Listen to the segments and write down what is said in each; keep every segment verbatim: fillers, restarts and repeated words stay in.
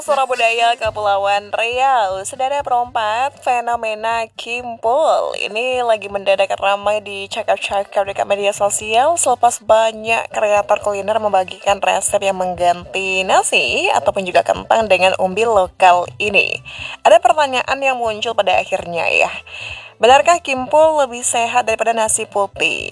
Suara budaya Kepulauan Riau, saudara perempat, fenomena kimpul ini lagi mendadak ramai di cakap-cakap dekat media sosial selepas banyak kreator kuliner membagikan resep yang mengganti nasi ataupun juga kentang dengan umbi lokal ini. Ada pertanyaan yang muncul pada akhirnya ya. Benarkah kimpul lebih sehat daripada nasi putih?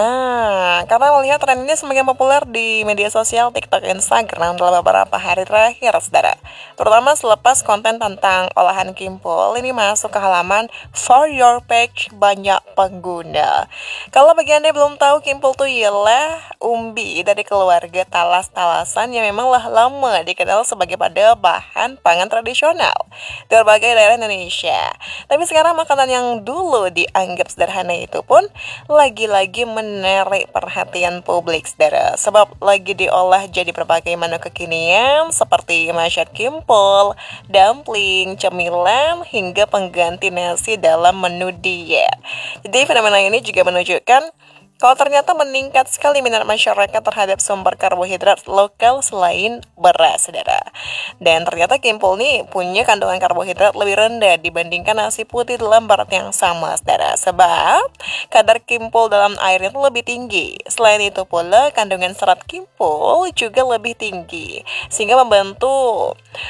Ah, karena melihat tren ini semakin populer di media sosial TikTok dan Instagram dalam beberapa hari terakhir, saudara. Terutama selepas konten tentang olahan kimpul ini masuk ke halaman For Your Page banyak pengguna. Kalau bagi Anda belum tahu, kimpul itu ialah umbi dari keluarga talas-talasan yang memanglah lama dikenal sebagai pada bahan pangan tradisional di berbagai daerah Indonesia. Tapi sekarang makanan yang dulu Dulu dianggap sederhana itu pun lagi-lagi menarik perhatian publik, saudara. Sebab lagi diolah jadi berbagai menu kekinian seperti masyad kimpul, dumpling, cemilan, hingga pengganti nasi dalam menu diet. Jadi fenomena ini juga menunjukkan kalau ternyata meningkat sekali minat masyarakat terhadap sumber karbohidrat lokal selain beras, saudara. Dan ternyata kimpul nih punya kandungan karbohidrat lebih rendah dibandingkan nasi putih dalam barat yang sama, saudara. Sebab kadar kimpul dalam airnya itu lebih tinggi. Selain itu pula kandungan serat kimpul juga lebih tinggi, sehingga membantu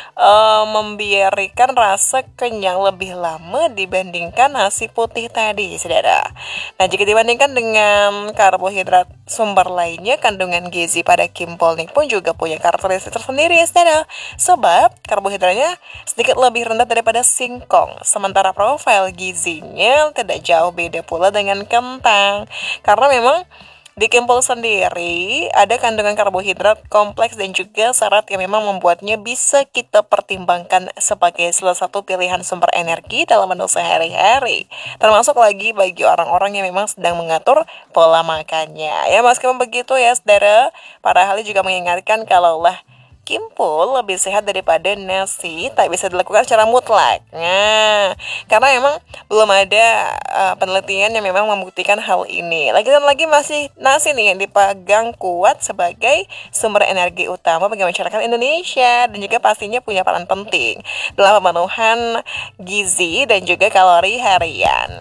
uh, membiarkan rasa kenyang lebih lama dibandingkan nasi putih tadi, saudara. Nah, jika dibandingkan dengan karbohidrat sumber lainnya, kandungan gizi pada kimpul ini pun juga punya karakteristik tersendiri, saudara. Sebab karbohidratnya sedikit lebih rendah daripada singkong, sementara profil gizinya tidak jauh beda pula dengan kentang. Karena memang di kimpul sendiri ada kandungan karbohidrat kompleks dan juga serat yang memang membuatnya bisa kita pertimbangkan sebagai salah satu pilihan sumber energi dalam menu sehari-hari. Termasuk lagi bagi orang-orang yang memang sedang mengatur pola makannya. Ya, meskipun begitu ya, saudara, para ahli juga mengingatkan kalaulah kimpul lebih sehat daripada nasi, tak bisa dilakukan secara mutlak. Nah, karena memang belum ada uh, penelitian yang memang membuktikan hal ini. Lagi dan lagi masih nasi nih yang dipegang kuat sebagai sumber energi utama bagi masyarakat Indonesia dan juga pastinya punya peran penting dalam pemenuhan gizi dan juga kalori harian.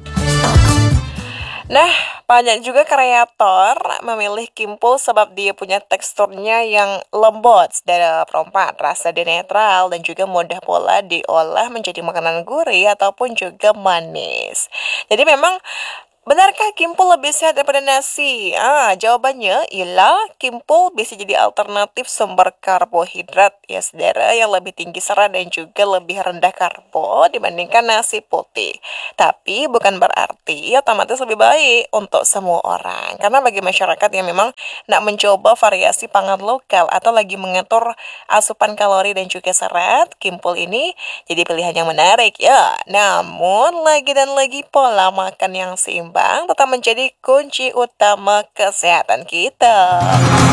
Nah, banyak juga kreator memilih kimpul sebab dia punya teksturnya yang lembut dan perempat, rasa dia netral dan juga mudah pula diolah menjadi makanan gurih ataupun juga manis. Jadi memang benarkah kimpul lebih sehat daripada nasi? Ah, jawabannya ialah kimpul bisa jadi alternatif sumber karbohidrat ya, saudara, yang lebih tinggi serat dan juga lebih rendah karbo dibandingkan nasi putih. Tapi bukan berarti otomatis lebih baik untuk semua orang. Karena bagi masyarakat yang memang nak mencoba variasi pangan lokal atau lagi mengatur asupan kalori dan juga serat, kimpul ini jadi pilihan yang menarik ya. Namun lagi dan lagi pola makan yang seimbang tetap menjadi kunci utama kesehatan kita.